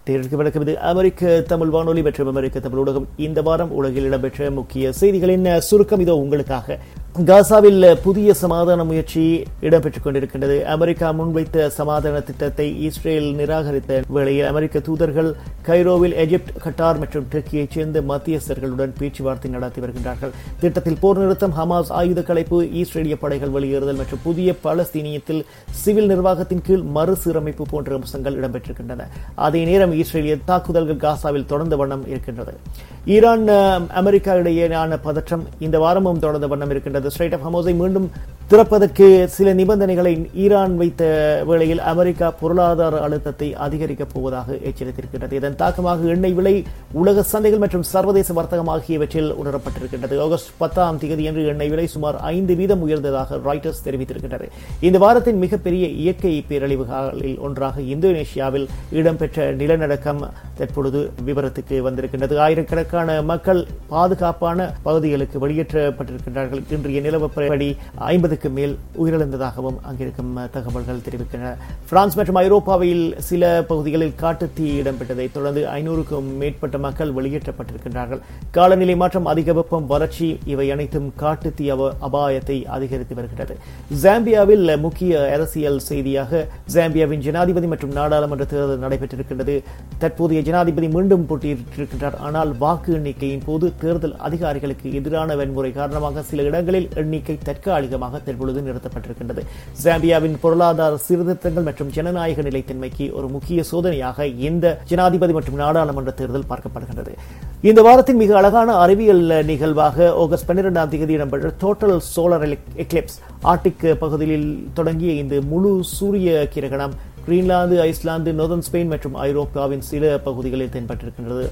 வணக்கம். அமெரிக்க தமிழ் வானொலி மற்றும் அமெரிக்க தமிழ் ஊடகம் இந்த வாரம் உலகில் இடம்பெற்ற முக்கிய செய்திகளின் சுருக்கம் இதோ உங்களுக்காக. காசாவில் புதிய சமாதான முயற்சி இடம்பெற்றுக் கொண்டிருக்கின்றது. அமெரிக்கா முன்வைத்த சமாதான திட்டத்தை இஸ்ரேல் நிராகரித்த வேளையில் அமெரிக்க தூதர்கள் கைரோவில் எகிப்து, கட்டார் மற்றும் டர்க்கியைச் சேர்ந்த மத்தியஸ்தர்களுடன் பேச்சுவார்த்தை நடத்தி வருகின்றார்கள். திட்டத்தில் போர் நிறுத்தம், ஹமாஸ் ஆயுத கலைப்பு, இஸ்ரேலிய படைகள் வெளியேறுதல் மற்றும் புதிய பாலஸ்தீனியத்தில் சிவில் நிர்வாகத்தின் கீழ் மறுசீரமைப்பு போன்ற அம்சங்கள் இடம்பெற்றிருக்கின்றன. அதே நேரம் இஸ்ரேலிய தாக்குதல்கள் காசாவில் தொடர்ந்த வண்ணம் இருக்கின்றது. ஈரான் அமெரிக்கா இடையேயான பதற்றம் இந்த வாரமும் தொடர்ந்த வண்ணம் இருக்கின்றது. ஸ்ட்ரைட் ஆஃப் ஹர்முஸை மீண்டும் திறப்பதற்கு சில நிபந்தனைகளை ஈரான் வைத்த வேளையில் அமெரிக்கா பொருளாதார அழுத்தத்தை அதிகரிக்கப் போவதாக எச்சரித்திருக்கின்றது. இதன் தாக்கமாக எண்ணெய் விலை, உலக சந்தைகள் மற்றும் சர்வதேச வர்த்தகம் ஆகியவற்றில் உணரப்பட்டிருக்கின்றது. ஆகஸ்ட் 10 அன்று எண்ணெய் விலை சுமார் 5% உயர்ந்ததாக ராய்டர்ஸ் தெரிவித்திருக்கின்றது. இந்த வாரத்தின் மிகப்பெரிய இயற்கை பேரழிவுகளில் ஒன்றாக இந்தோனேஷியாவில் இடம்பெற்ற நிலநடுக்கம் தற்பொழுது விவரத்துக்கு வந்திருக்கின்றது. ஆயிரக்கணக்கான மக்கள் பாதுகாப்பான பகுதிகளுக்கு வெளியேற்றப்பட்டிருக்கின்றார்கள். இன்றைய நிலவரப்படி 50க்கு மேல் உயிரிழந்ததாகவும் அங்கிருக்கும் தகவல்கள் தெரிவிக்கின்றன. பிரான்ஸ் மற்றும் ஐரோப்பாவில் சில பகுதிகளில் காட்டுத்தீ இடம்பெற்றதை தொடர்ந்து 500க்கும் மேற்பட்ட மக்கள் வெளியேற்றப்பட்டிருக்கின்றார்கள். காலநிலை மாற்றம், அதிக வெப்பம், வறட்சி இவை அனைத்தும் காட்டுத்தீ அபாயத்தை அதிகரித்து வருகிறது. ஜாம்பியாவில் முக்கிய அரசியல் செய்தியாக ஜாம்பியாவின் ஜனாதிபதி மற்றும் நாடாளுமன்ற தேர்தல் நடைபெற்றிருக்கின்றது. தற்போதைய ஜனாதிபதி மீண்டும் போட்டியிட்டிருக்கின்றார். ஆனால் வாக்கு எண்ணிக்கையின் போது தேர்தல் அதிகாரிகளுக்கு எதிரான வன்முறை காரணமாக சில இடங்களில் எண்ணிக்கை தற்காலிகமாக தற்பொழுது நிறுத்தப்பட்டிருக்கின்றது. ஜாம்பியாவின் பொருளாதார சீர்திருத்தங்கள் மற்றும் ஜனநாயக நிலைத்தன்மைக்கு ஒரு முக்கிய சோதனையாக இந்த ஜனாதிபதி மற்றும் நாடாளுமன்ற தேர்தல் பார்க்கப்படுகின்றது. இந்த வாரத்தின் மிக அழகான அறிவியல் நிகழ்வாக ஆகஸ்ட் 12 இடம்பெற்ற டோட்டல் சோலார் எக்லிப்ஸ், ஆர்டிக் பகுதியில் தொடங்கிய இந்த முழு சூரிய கிரகணம் கிரீன்லாந்து, ஐஸ்லாந்து, நோர்தர்ன் ஸ்பெயின் மற்றும் ஐரோப்பாவின் சில பகுதிகளில் தென்பட்டிருக்கின்றது.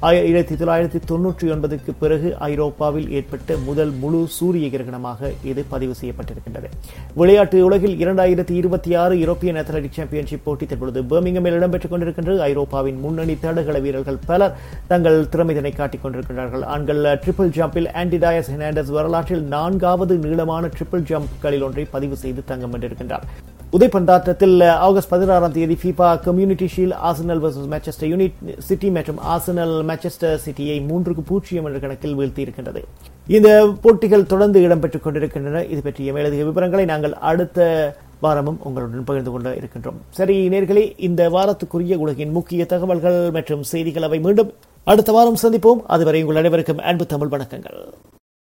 1999க்கு பிறகு ஐரோப்பாவில் ஏற்பட்ட முதல் முழு சூரிய கிரகணமாக இது பதிவு செய்யப்பட்டிருக்கின்றது. விளையாட்டு உலகில் 2026 யூரோப்பியன் அத்லெட்டிக் சாம்பியன்ஷிப் போட்டி தற்பொழுது பர்மிங்கமில் இடம்பெற்றுக் கொண்டிருக்கின்றது. ஐரோப்பாவின் முன்னணி தடகள வீரர்கள் பலர் தங்கள் திறமையினை காட்டிக் கொண்டிருக்கிறார்கள். ஆண்கள் ட்ரிபிள் ஜம்பில் ஆண்டி டயஸ் ஹெர்னாண்டஸ் வரலாற்றில் 4வது நீளமான ட்ரிபிள் ஜம்ப்களில் ஒன்றை பதிவு செய்து தங்கம் வென்றிருக்கின்றார். உதைப்பந்தாட்டத்தில் August 16 FIFA community shield Arsenal versus Manchester city மற்றும் ஆர்சனல் மான்செஸ்டர் சிட்டியை 3-0 என்ற கணக்கில் வீழ்த்தியிருக்கின்றது. இந்த போட்டிகள் தொடர்ந்து இடம்பெற்றுக் கொண்டிருக்கின்றன. இது பற்றிய மேலதிக விவரங்களை நாங்கள் அடுத்த வாரமும் உங்களுடன் பகிர்ந்து கொண்டு இருக்கின்றோம். சரி நேயர்களே, இந்த வாரத்துக்குரிய உலகின் முக்கிய தகவல்கள் மற்றும் செய்திகள் அவை மீண்டும் அடுத்த வாரம் சந்திப்போம். அதுவரை உங்கள் அனைவருக்கும் அன்பு தமிழ் வணக்கங்கள்.